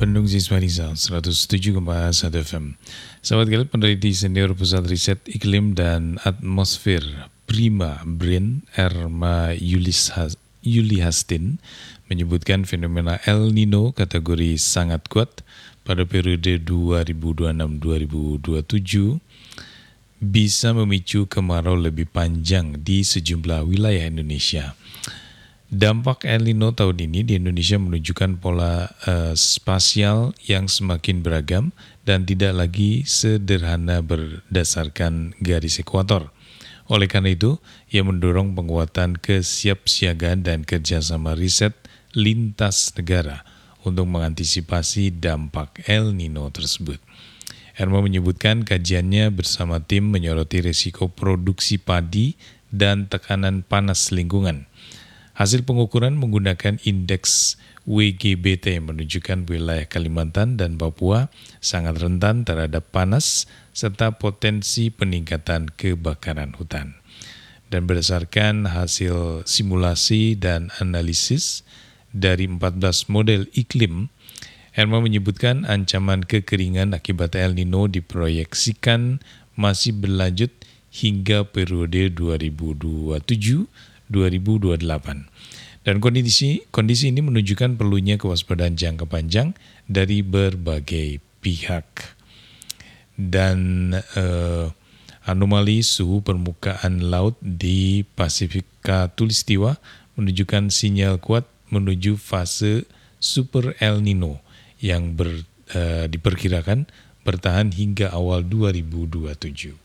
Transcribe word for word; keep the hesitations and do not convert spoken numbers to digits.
Bandung Zismarisa seratus tujuh koma satu F M. Sahabat kalian, peneliti senior Pusat Riset Iklim dan Atmosfer Prima Brin Erma Yulis- Yuli Hastin menyebutkan fenomena El Nino kategori sangat kuat pada periode dua ribu dua puluh enam sampai dua ribu dua puluh tujuh bisa memicu kemarau lebih panjang di sejumlah wilayah Indonesia. Dampak El Nino tahun ini di Indonesia menunjukkan pola uh, spasial yang semakin beragam dan tidak lagi sederhana berdasarkan garis ekuator. Oleh karena itu, ia mendorong penguatan kesiapsiagaan dan kerjasama riset lintas negara untuk mengantisipasi dampak El Nino tersebut. Erma menyebutkan kajiannya bersama tim menyoroti risiko produksi padi dan tekanan panas lingkungan. Hasil pengukuran menggunakan indeks W G B T menunjukkan wilayah Kalimantan dan Papua sangat rentan terhadap panas serta potensi peningkatan kebakaran hutan. Dan berdasarkan hasil simulasi dan analisis dari empat belas model iklim, Erma menyebutkan ancaman kekeringan akibat El Nino diproyeksikan masih berlanjut hingga periode dua ribu dua puluh tujuh sampai dua ribu dua puluh delapan. Dan kondisi kondisi ini menunjukkan perlunya kewaspadaan jangka panjang dari berbagai pihak. Dan eh, anomali suhu permukaan laut di Pasifik Khatulistiwa menunjukkan sinyal kuat menuju fase Super El Nino yang ber, eh, diperkirakan bertahan hingga awal dua ribu dua puluh tujuh.